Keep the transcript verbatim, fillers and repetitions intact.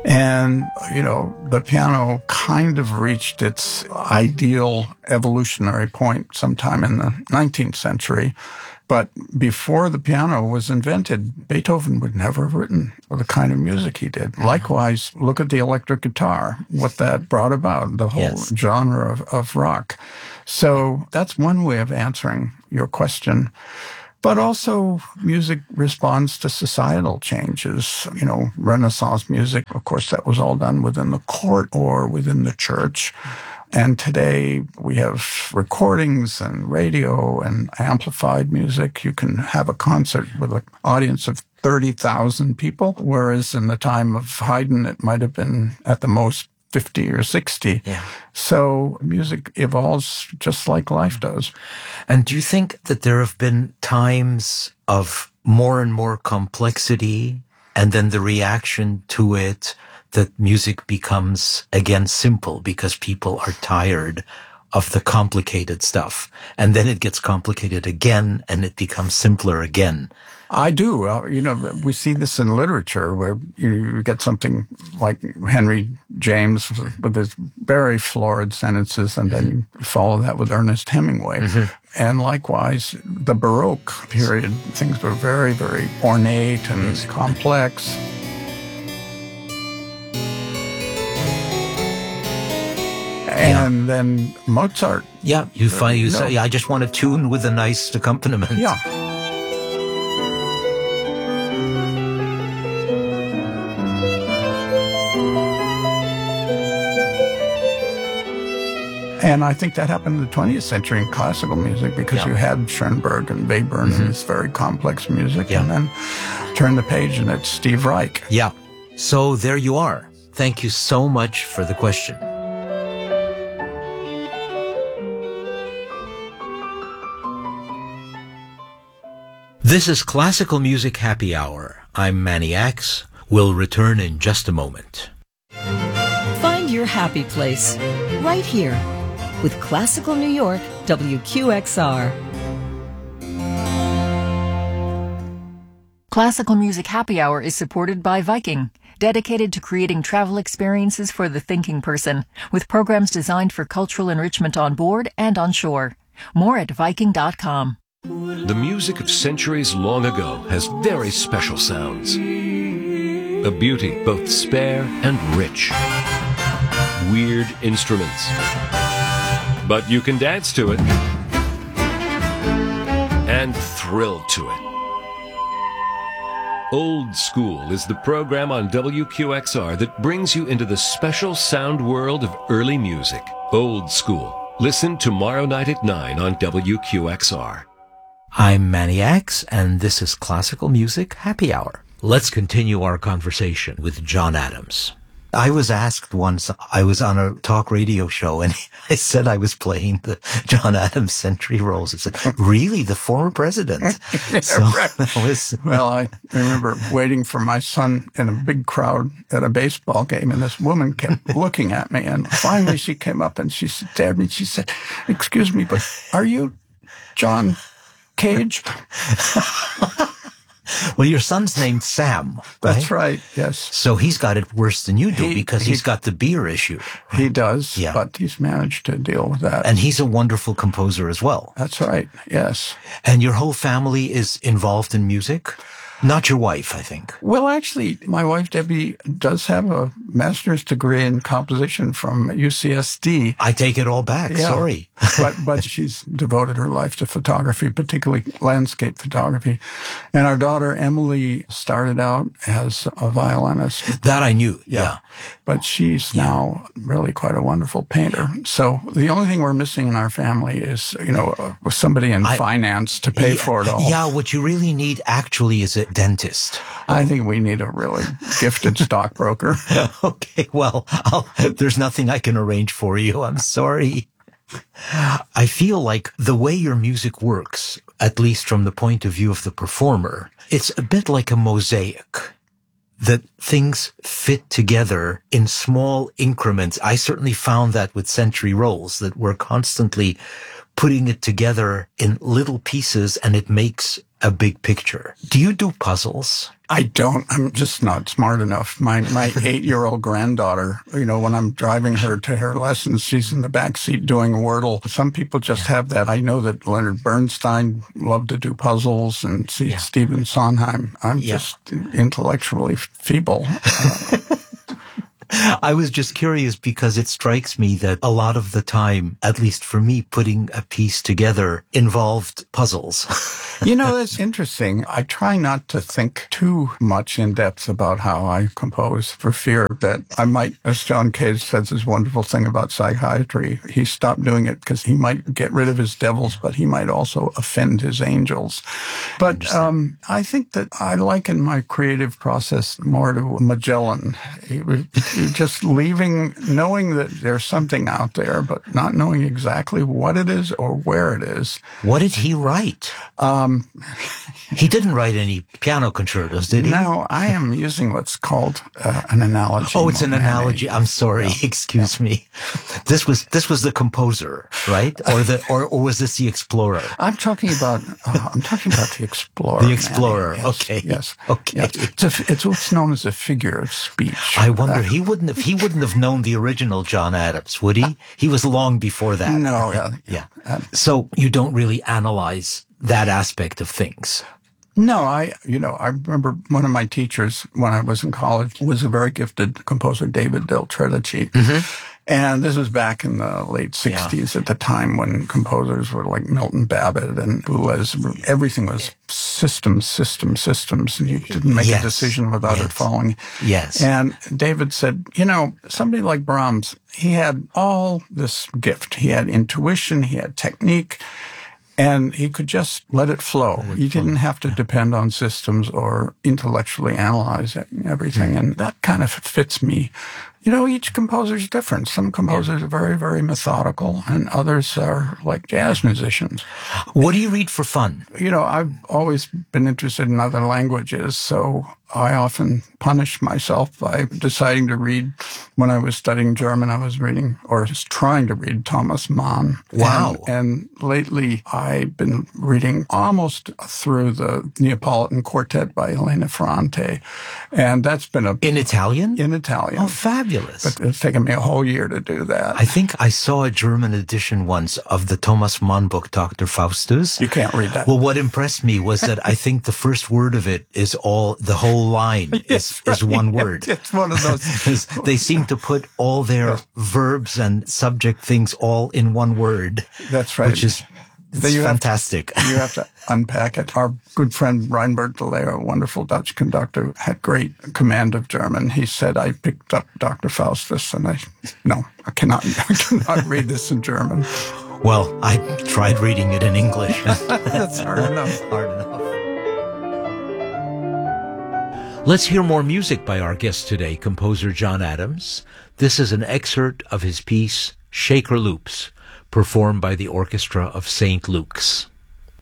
And, you know, the piano kind of reached its ideal evolutionary point sometime in the nineteenth century. But before the piano was invented, Beethoven would never have written the kind of music he did. Likewise, look at the electric guitar, what that brought about, the whole yes. genre of, of rock. So that's one way of answering your question. But also music responds to societal changes. You know, Renaissance music, of course, that was all done within the court or within the church. And today we have recordings and radio and amplified music. You can have a concert with an audience of thirty thousand people, whereas in the time of Haydn, it might have been at the most fifty or sixty. Yeah. So music evolves just like life does. And do you think that there have been times of more and more complexity and then the reaction to it that music becomes, again, simple because people are tired of the complicated stuff. And then it gets complicated again and it becomes simpler again? I do. Uh, you know, we see this in literature where you get something like Henry James with his very florid sentences, and then you follow that with Ernest Hemingway. Mm-hmm. And likewise, the Baroque period, things were very, very ornate and yes. complex. And yeah. then Mozart. Yeah, you find you no. say, I just want a tune with a nice accompaniment. Yeah. And I think that happened in the twentieth century in classical music because yeah. you had Schoenberg and Webern mm-hmm. and this very complex music. Yeah. And then turn the page and it's Steve Reich. Yeah. So there you are. Thank you so much for the question. This is Classical Music Happy Hour. I'm Manny Axe. We'll return in just a moment. Find your happy place right here with Classical New York W Q X R. Classical Music Happy Hour is supported by Viking, dedicated to creating travel experiences for the thinking person, with programs designed for cultural enrichment on board and on shore. More at Viking dot com. The music of centuries long ago has very special sounds. A beauty both spare and rich. Weird instruments. But you can dance to it and thrill to it. Old School is the program on W Q X R that brings you into the special sound world of early music. Old School. Listen tomorrow night at nine on W Q X R. I'm Manny Axe, and this is Classical Music Happy Hour. Let's continue our conversation with John Adams. I was asked once, I was on a talk radio show, and I said I was playing the John Adams Century Rolls. I said, really? The former president? Yeah, so right. that was, well, I remember waiting for my son in a big crowd at a baseball game, and this woman kept looking at me, and finally she came up and she stared at me. She said, excuse me, but are you John Cage? Well, your son's named Sam, right? That's right, yes. So he's got it worse than you do he, because he, he's got the beer issue. He does, yeah. But he's managed to deal with that. And he's a wonderful composer as well. That's right, yes. And your whole family is involved in music? Not your wife, I think. Well, actually, my wife, Debbie, does have a master's degree in composition from U C S D. I take it all back. Yeah. Sorry. but but she's devoted her life to photography, particularly landscape photography. And our daughter, Emily, started out as a violinist. That I knew, yeah. yeah. But she's yeah. now really quite a wonderful painter. So the only thing we're missing in our family is, you know, uh, somebody in I, finance to pay yeah, for it all. Yeah, what you really need actually is a dentist. I think we need a really gifted stockbroker. Okay, well, I'll, there's nothing I can arrange for you. I'm sorry. I feel like the way your music works, at least from the point of view of the performer, it's a bit like a mosaic. That things fit together in small increments. I certainly found that with Century Rolls, that we're constantly putting it together in little pieces, and it makes a big picture. Do you do puzzles? I don't. I'm just not smart enough. My my eight-year-old granddaughter, you know, when I'm driving her to her lessons, she's in the back seat doing Wordle. Some people just have that. I know that Leonard Bernstein loved to do puzzles, and see Yeah. Stephen Sondheim. I'm Yeah. just intellectually feeble. Uh, I was just curious because it strikes me that a lot of the time, at least for me, putting a piece together involved puzzles. You know, it's interesting. I try not to think too much in depth about how I compose for fear that I might, as John Cage says, this wonderful thing about psychiatry, he stopped doing it because he might get rid of his devils, but he might also offend his angels. But um, I think that I liken my creative process more to Magellan. He was just leaving, knowing that there's something out there, but not knowing exactly what it is or where it is. What did he write? Um, he didn't write any piano concertos, did he? No, I am using what's called uh, an analogy. Oh, it's an more than analogy. a- I'm sorry. Yeah. Excuse me. This was this was the composer, right? Or the or, or was this the explorer? I'm talking about. Uh, I'm talking about the explorer. The explorer. Manny. Yes, Okay. Yes. Okay. Yes. It's, a, it's what's known as a figure of speech. I wonder Uh, he wouldn't have he wouldn't have known the original John Adams, would he? He was long before that. No. Yeah. Yeah. Uh, So you don't really analyze that aspect of things. No, I, you know, I remember one of my teachers when I was in college was a very gifted composer, David Del Tredici. And this was back in the late sixties at the time when composers were like Milton Babbitt and Boulez. Everything was systems, systems, systems, and you didn't make Yes. a decision without Yes. it following. Yes. And David said, you know, somebody like Brahms, he had all this gift. He had intuition, he had technique, and he could just let it flow. He didn't have to depend on systems or intellectually analyze everything. And that kind of fits me. You know, each composer is different. Some composers are very, very methodical, and others are like jazz musicians. What do you read for fun? You know, I've always been interested in other languages, so I often punish myself by deciding to read. When I was studying German, I was reading, or just trying to read, Thomas Mann. Wow. And, and lately, I've been reading almost through the Neapolitan Quartet by Elena Ferrante, and that's been a In Italian? in Italian. Oh, fabulous. But it's taken me a whole year to do that. I think I saw a German edition once of the Thomas Mann book, Doctor Faustus. You can't read that. Well, what impressed me was that I think the first word of it is all, the whole line is, is one word. It's one of those. Because they seem to put all their verbs and subject things all in one word. That's right. Which is it's you have- fantastic. You have to unpack it. Our good friend Reinbert de Leer, a wonderful Dutch conductor, had great command of German. He said, I picked up Doctor Faustus, and I, no, I cannot, I cannot read this in German. Well, I tried reading it in English. That's hard enough. Hard enough. Let's hear more music by our guest today, composer John Adams. This is an excerpt of his piece, Shaker Loops, performed by the Orchestra of Saint Luke's.